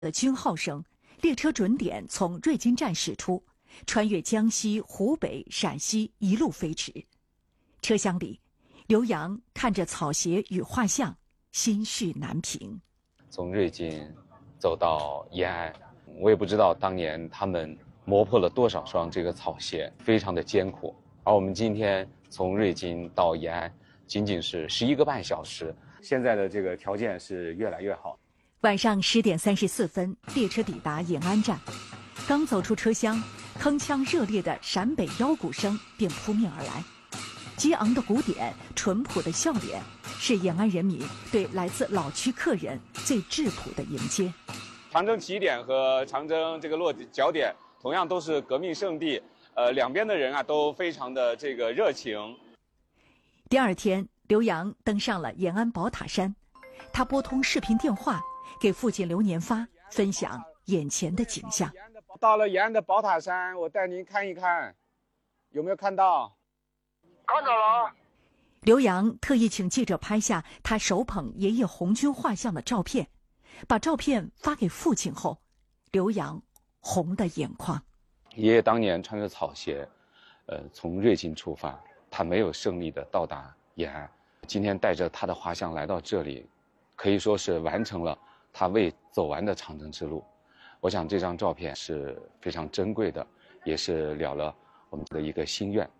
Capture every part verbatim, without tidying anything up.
的军号声，列车准点从瑞金站驶出，穿越江西、湖北、陕西，一路飞驰。车厢里，刘洋看着草鞋与画像，心绪难平。 从瑞金走到延安，我也不知道当年他们磨破了多少双这个草鞋，非常的艰苦。而我们今天从瑞金到延安，仅仅是十一个半小时。现在的这个条件是越来越好。 晚上十点三十四分，列车抵达延安站，刚走出车厢，铿锵热烈的陕北腰鼓声便扑面而来。激昂的鼓点，淳朴的笑脸，是延安人民对来自老区客人最质朴的迎接。 长征起点和长征这个落脚点同样都是革命圣地，呃，两边的人啊都非常的这个热情。 第二天，刘洋登上了延安宝塔山，他拨通视频电话，给父亲刘年发分享眼前的景象。 到了延安的宝塔山，我带您看一看，有没有看到？ 看到了。 刘洋特意请记者拍下他手捧爷爷红军画像的照片，把照片发给父亲后，刘洋红的眼眶。 爷爷当年穿着草鞋，呃，从瑞金出发，他没有胜利的到达延安。今天带着他的画像来到这里，可以说是完成了他未走完的长征之路。我想这张照片是非常珍贵的，也是了了我们的一个心愿。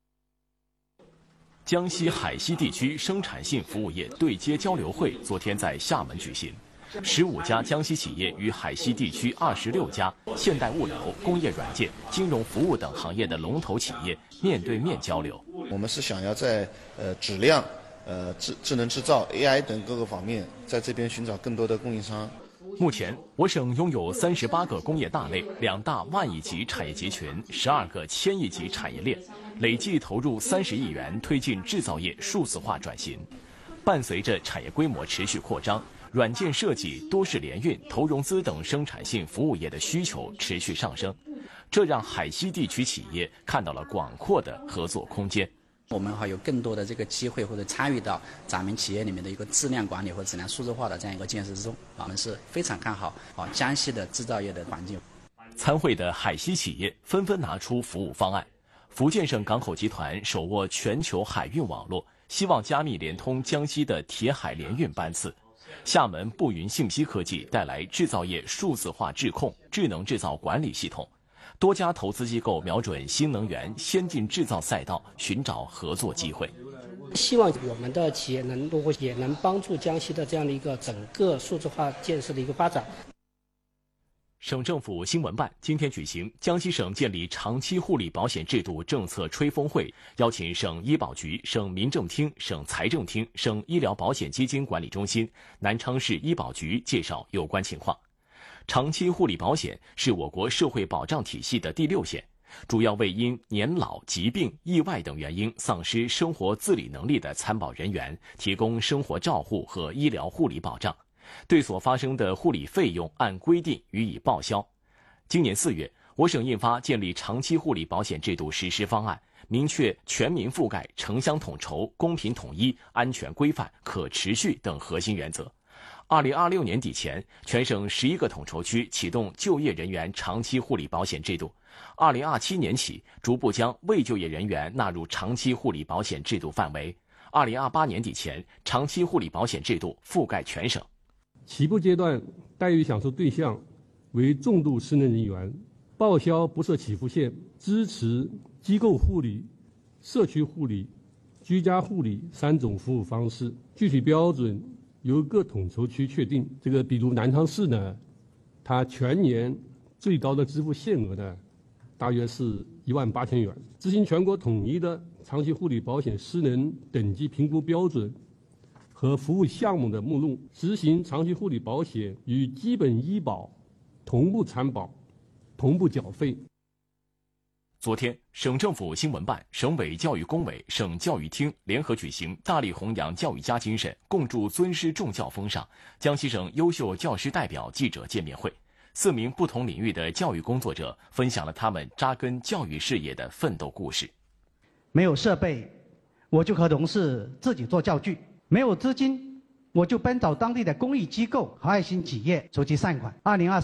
江西海西地区生产性服务业对接交流会昨天在厦门举行，十五家江西企业与海西地区二十六家现代物流、工业软件、金融服务等行业的龙头企业面对面交流。 我们是想要在呃质量、呃智智能制造、A I 等各个方面，在这边寻找更多的供应商。 目前，我省拥有三十八个工业大类、两大万亿级产业集群、十二个千亿级产业链，累计投入三十亿元推进制造业数字化转型。伴随着产业规模持续扩张，软件设计、多式联运、投融资等生产性服务业的需求持续上升，这让海西地区企业看到了广阔的合作空间。 我们还有更多的这个机会或者参与到咱们企业里面的一个质量管理或质量数字化的这样一个建设之中，我们是非常看好啊江西的制造业的环境。 参会的海西企业纷纷拿出服务方案。福建省港口集团手握全球海运网络，希望加密联通江西的铁海联运班次。厦门步云信息科技带来制造业数字化质控、智能制造管理系统。多家投资机构瞄准新能源、先进制造赛道，寻找合作机会。 希望我们的企业能如果也能帮助江西的这样的一个整个数字化建设的一个发展。 省政府新闻办今天举行江西省建立长期护理保险制度政策吹风会，邀请省医保局、省民政厅、省财政厅、省医疗保险基金管理中心、南昌市医保局介绍有关情况。长期护理保险是我国社会保障体系的第六险，主要为因年老、疾病、意外等原因丧失生活自理能力的参保人员提供生活照护和医疗护理保障，对所发生的护理费用按规定予以报销。今年四月，我省印发建立长期护理保险制度实施方案，明确全民覆盖、城乡统筹、公平统一、安全规范、可持续等核心原则。二零二六年底前，全省十一个统筹区启动就业人员长期护理保险制度。二零二七年起，逐步将未就业人员纳入长期护理保险制度范围。二零二八年底前，长期护理保险制度覆盖全省。 起步阶段待遇享受对象为重度失能人员，报销不设起步线，支持机构护理、社区护理、居家护理三种服务方式，具体标准由各统筹区确定。这个比如南昌市呢，它全年最高的支付限额呢，大约是一万八千元。执行全国统一的长期护理保险失能等级评估标准和服务项目的目录，实行长期护理保险与基本医保同步参保、同步缴费。 昨天，省政府新闻办、省委教育工委、省教育厅联合举行大力弘扬教育家精神，共筑尊师重教风尚江西省优秀教师代表记者见面会。四名不同领域的教育工作者分享了他们扎根教育事业的奋斗故事。 没有设备，我就和同事自己做教具；没有资金， 我就奔走当地的公益机构和爱心企业筹集善款。二零二